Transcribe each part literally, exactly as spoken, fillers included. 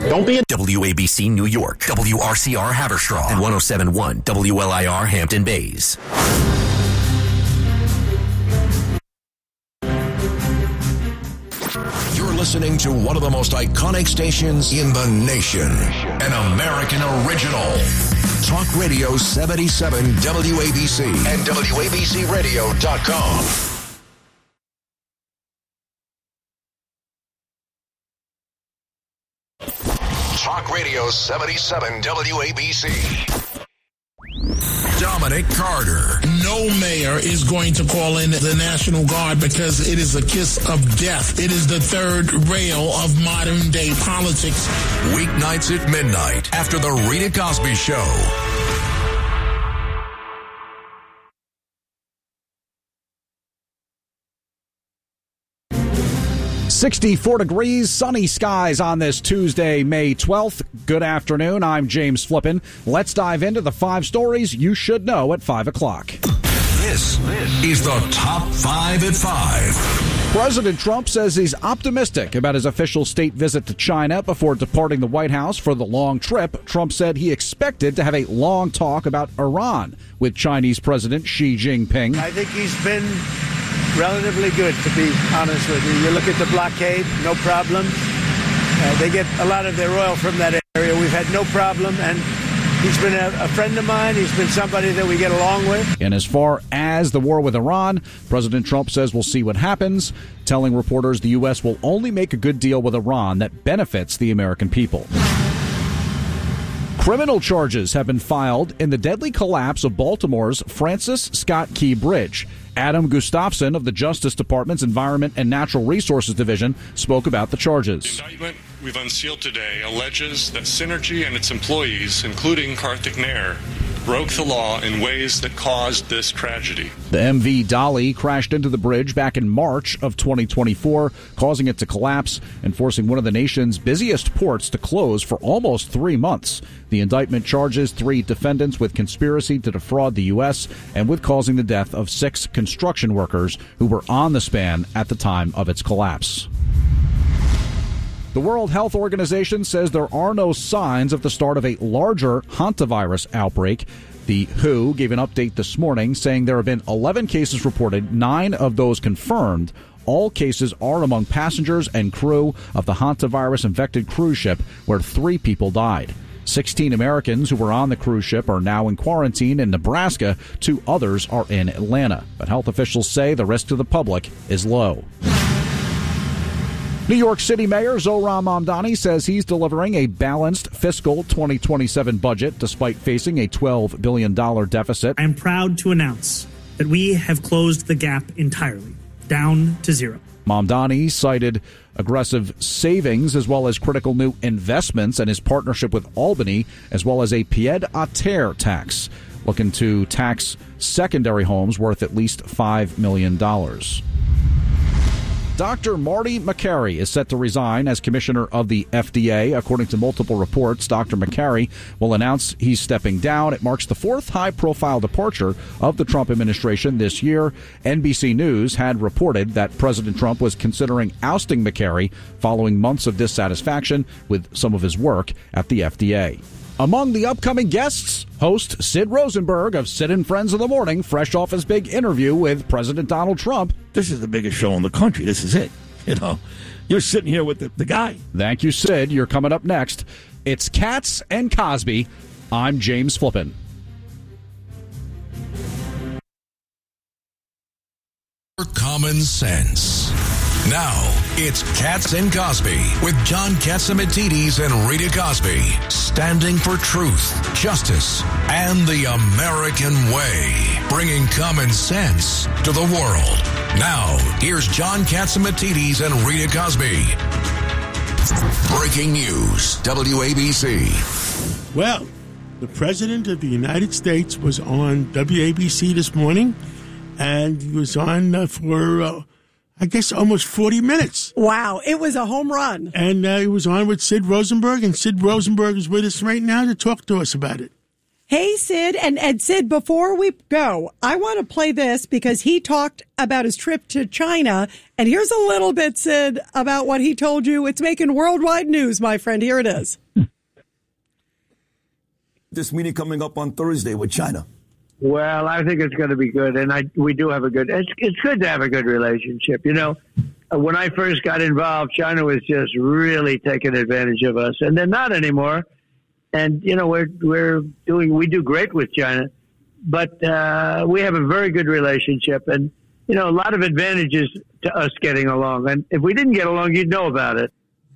Don't be a W A B C New York, W R C R Haverstraw, and one oh seven point one W L I R Hampton Bays. You're listening to one of the most iconic stations in the nation. An American original. Talk Radio seventy-seven W A B C and W A B C radio dot com. Talk Radio seventy-seven W A B C. Dominic Carter. No mayor is going to call in the National Guard because it is a kiss of death. It is the third rail of modern day politics. Weeknights at midnight after the Rita Cosby Show. sixty-four degrees, sunny skies on this Tuesday, May twelfth. Good afternoon. I'm James Flippin. Let's dive into the five stories you should know at five o'clock. This, this is the Top five at five. President Trump says he's optimistic about his official state visit to China before departing the White House for the long trip. Trump said he expected to have a long talk about Iran with Chinese President Xi Jinping. I think he's been relatively good, to be honest with you. You look at the blockade, no problem. Uh, they get a lot of their oil from that area. We've had no problem, and he's been a, a friend of mine. He's been somebody that we get along with. And as far as the war with Iran, President Trump says we'll see what happens, telling reporters the U S will only make a good deal with Iran that benefits the American people. Criminal charges have been filed in the deadly collapse of Baltimore's Francis Scott Key Bridge. Adam Gustafson of the Justice Department's Environment and Natural Resources Division spoke about the charges. The indictment we've unsealed today alleges that Synergy and its employees, including Karthik Nair, broke the law in ways that caused this tragedy. The M V Dolly crashed into the bridge back in March of twenty twenty-four, causing it to collapse and forcing one of the nation's busiest ports to close for almost three months. The indictment charges three defendants with conspiracy to defraud the U S and with causing the death of six construction workers who were on the span at the time of its collapse. The World Health Organization says there are no signs of the start of a larger hantavirus outbreak. The W H O gave an update this morning saying there have been eleven cases reported, nine of those confirmed. All cases are among passengers and crew of the hantavirus-infected cruise ship where three people died. sixteen Americans who were on the cruise ship are now in quarantine in Nebraska. Two others are in Atlanta. But health officials say the risk to the public is low. New York City Mayor Zohran Mamdani says he's delivering a balanced fiscal twenty twenty-seven budget despite facing a twelve billion dollars deficit. I am proud to announce that we have closed the gap entirely, down to zero. Mamdani cited aggressive savings as well as critical new investments and his partnership with Albany, as well as a pied-à-terre tax, looking to tax secondary homes worth at least five million dollars. Doctor Marty Makary is set to resign as commissioner of the F D A. According to multiple reports, Doctor Makary will announce he's stepping down. It marks the fourth high-profile departure of the Trump administration this year. N B C News had reported that President Trump was considering ousting Makary following months of dissatisfaction with some of his work at the F D A. Among the upcoming guests, host Sid Rosenberg of Sid and Friends in the Morning, fresh off his big interview with President Donald Trump. This is the biggest show in the country. This is it. You know, you're sitting here with the, the guy. Thank you, Sid. You're coming up next. It's Katz and Cosby. I'm James Flippin. Common sense. Now, it's Katz and Cosby with John Catsimatidis and Rita Cosby, standing for truth, justice, and the American way, bringing common sense to the world. Now, here's John Catsimatidis and Rita Cosby. Breaking news, W A B C. Well, the President of the United States was on W A B C this morning, and he was on uh, for... Uh, I guess almost forty minutes. Wow, it was a home run. And uh, he was on with Sid Rosenberg, and Sid Rosenberg is with us right now to talk to us about it. Hey, Sid, and, and Sid, before we go, I want to play this because he talked about his trip to China. And here's a little bit, Sid, about what he told you. It's making worldwide news, my friend. Here it is. This meeting coming up on Thursday with China. Well, I think it's going to be good, and I we do have a good. It's it's good to have a good relationship. You know, when I first got involved, China was just really taking advantage of us, and they're not anymore. And you know, we're we're doing we do great with China, but uh, we have a very good relationship, and you know, a lot of advantages to us getting along. And if we didn't get along, you'd know about it.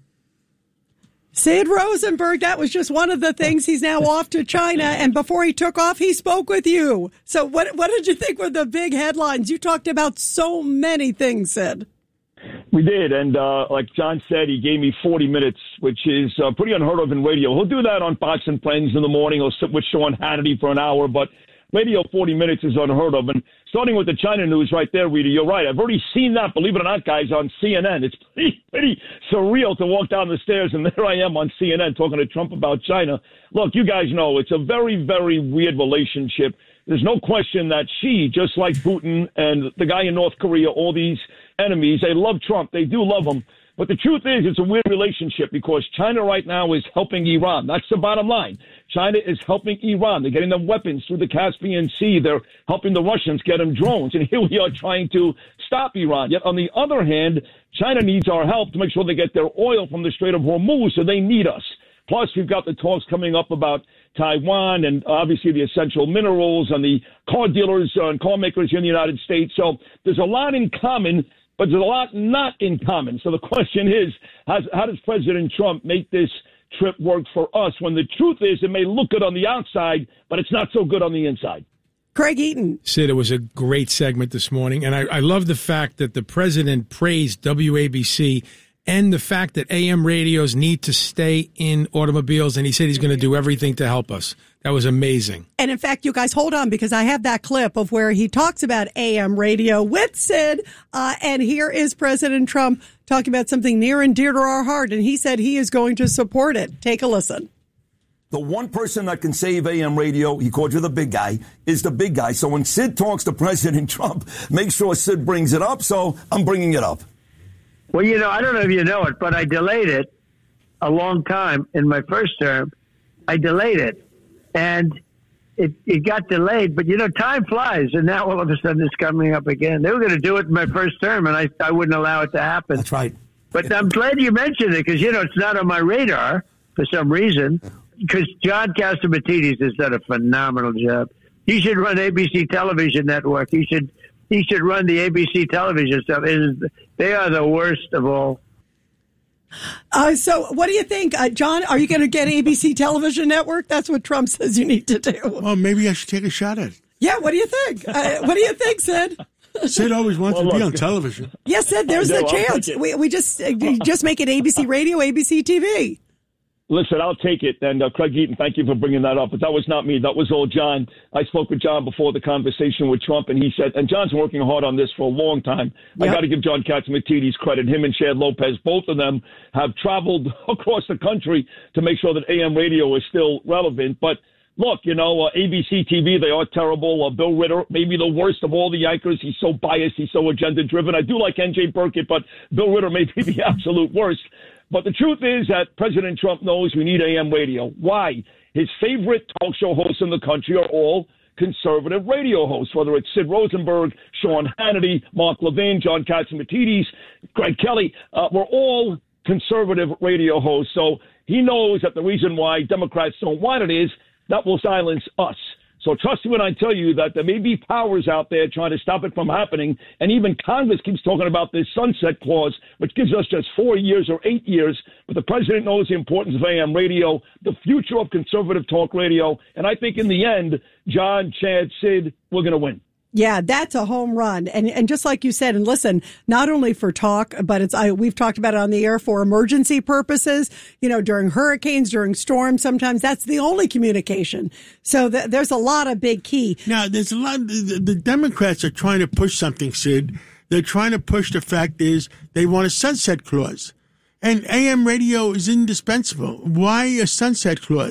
Sid Rosenberg, that was just one of the things. He's now off to China, and before he took off, he spoke with you. So what what did you think were the big headlines? You talked about so many things, Sid. We did, and uh, like John said, he gave me forty minutes, which is uh, pretty unheard of in radio. He'll do that on Fox and Friends in the morning. He'll sit with Sean Hannity for an hour, but radio forty minutes is unheard of. And starting with the China news right there, Rita, you're right. I've already seen that, believe it or not, guys, on C N N. It's pretty, pretty surreal to walk down the stairs, and there I am on C N N talking to Trump about China. Look, you guys know it's a very, very weird relationship. There's no question that Xi, just like Putin and the guy in North Korea, all these enemies, they love Trump. They do love him. But the truth is, it's a weird relationship because China right now is helping Iran. That's the bottom line. China is helping Iran. They're getting them weapons through the Caspian Sea. They're helping the Russians get them drones. And here we are trying to stop Iran. Yet, on the other hand, China needs our help to make sure they get their oil from the Strait of Hormuz, so they need us. Plus, we've got the talks coming up about Taiwan and obviously the essential minerals and the car dealers and car makers here in the United States. So there's a lot in common, but there's a lot not in common. So the question is, how, how does President Trump make this trip work for us when the truth is it may look good on the outside, but it's not so good on the inside? Craig Eaton. Sid, it was a great segment this morning, and I, I love the fact that the president praised W A B C and the fact that A M radios need to stay in automobiles, and he said he's going to do everything to help us. That was amazing. And in fact, you guys hold on because I have that clip of where he talks about A M radio with Sid. Uh, and here is President Trump talking about something near and dear to our heart. And he said he is going to support it. Take a listen. The one person that can save A M radio, he called you the big guy, is the big guy. So when Sid talks to President Trump, make sure Sid brings it up. So I'm bringing it up. Well, you know, I don't know if you know it, but I delayed it a long time in my first term. I delayed it, and it it got delayed. But, you know, time flies, and now all of a sudden it's coming up again. They were going to do it in my first term, and I, I wouldn't allow it to happen. That's right. But I'm glad you mentioned it because, you know, it's not on my radar for some reason because John Catsimatidis has done a phenomenal job. He should run A B C Television Network. He should he should run the A B C television stuff. It is, they are the worst of all. Uh, so what do you think, uh, John? Are you going to get A B C Television Network? That's what Trump says you need to do. Well, maybe I should take a shot at it. Yeah, what do you think? Uh, what do you think, Sid? Sid always wants well, to be look, on television. Yes, Sid, there's the chance. We, we just uh, just make it A B C Radio, A B C T V. Listen, I'll take it. And uh, Craig Eaton, thank you for bringing that up. But that was not me. That was all John. I spoke with John before the conversation with Trump, and he said, and John's working hard on this for a long time. Yep. I got to give John Catsimatidis credit. Him and Chad Lopez, both of them have traveled across the country to make sure that A M radio is still relevant. But look, you know, uh, A B C T V, they are terrible. Uh, Bill Ritter, maybe the worst of all the anchors. He's so biased. He's so agenda-driven. I do like N J Burkett, but Bill Ritter may be the absolute worst. But the truth is that President Trump knows we need A M radio. Why? His favorite talk show hosts in the country are all conservative radio hosts, whether it's Sid Rosenberg, Sean Hannity, Mark Levin, John Catsimatidis, Greg Kelly. Uh, we're all conservative radio hosts. So he knows that the reason why Democrats don't want it is that will silence us. So trust me when I tell you that there may be powers out there trying to stop it from happening. And even Congress keeps talking about this sunset clause, which gives us just four years or eight years. But the president knows the importance of A M radio, the future of conservative talk radio. And I think in the end, John, Chad, Sid, we're going to win. Yeah, that's a home run. And and just like you said, and listen, not only for talk, but it's I we've talked about it on the air for emergency purposes, you know, during hurricanes, during storms, sometimes that's the only communication. So th- there's a lot of big key. Now, there's a lot, the, the Democrats are trying to push something, Sid. They're trying to push the fact is they want a sunset clause. And A M radio is indispensable. Why a sunset clause?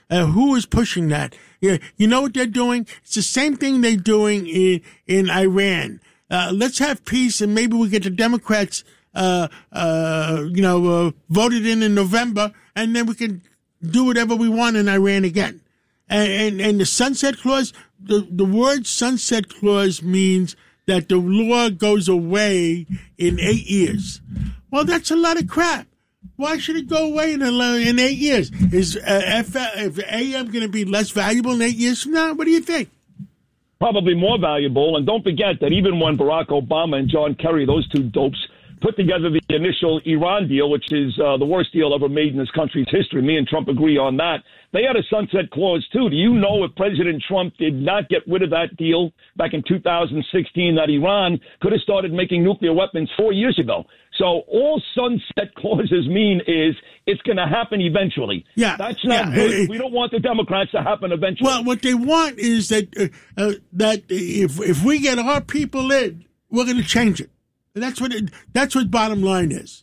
Uh, who is pushing that? Yeah, you know what they're doing? It's the same thing they're doing in, in Iran. Uh, let's have peace, and maybe we get the Democrats, uh, uh, you know, uh, voted in in November, and then we can do whatever we want in Iran again. And, and, and the sunset clause, the, the word sunset clause means that the law goes away in eight years. Well, that's a lot of crap. Why should it go away in, in eight years? Is uh, F, if A M going to be less valuable in eight years from now? What do you think? Probably more valuable. And don't forget that even when Barack Obama and John Kerry, those two dopes, put together the initial Iran deal, which is uh, the worst deal ever made in this country's history, me and Trump agree on that, they had a sunset clause, too. Do you know if President Trump did not get rid of that deal back in two thousand sixteen, that Iran could have started making nuclear weapons four years ago? So all sunset clauses mean is it's going to happen eventually. Yeah, That's not yeah. good. We don't want the Democrats to happen eventually. Well, what they want is that uh, uh, that if if we get our people in, we're going to change it. That's what it, that's what bottom line is.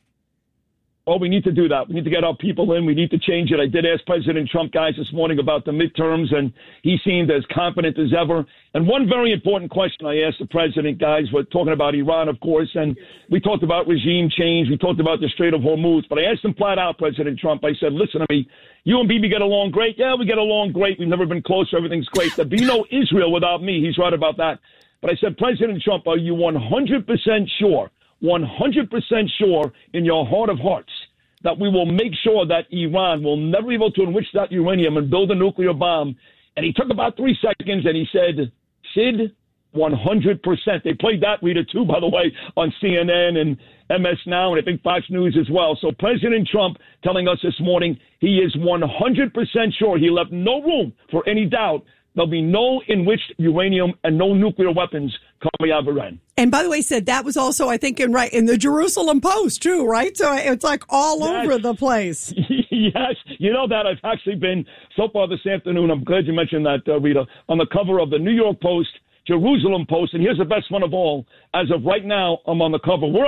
Well, we need to do that. We need to get our people in. We need to change it. I did ask President Trump, guys, this morning about the midterms, and he seemed as confident as ever. And one very important question I asked the president, guys, we're talking about Iran, of course, and we talked about regime change. We talked about the Strait of Hormuz. But I asked him flat out, President Trump, I said, listen to me, you and Bibi get along great? Yeah, we get along great. We've never been closer. Everything's great. There'd be no Israel without me. He's right about that. But I said, President Trump, are you one hundred percent sure, one hundred percent sure in your heart of hearts that we will make sure that Iran will never be able to enrich that uranium and build a nuclear bomb? And he took about three seconds and he said, Sid, one hundred percent. They played that reader too, by the way, on C N N and M S Now and I think Fox News as well. So President Trump telling us this morning he is one hundred percent sure. He left no room for any doubt. There'll be no enriched uranium and no nuclear weapons coming out of Iran. And by the way, said that was also, I think, in right in the Jerusalem Post, too, right? So it's like all yes. over the place. Yes. You know that I've actually been, so far this afternoon, I'm glad you mentioned that, uh, Rita, on the cover of the New York Post, Jerusalem Post, and here's the best one of all. As of right now, I'm on the cover. We're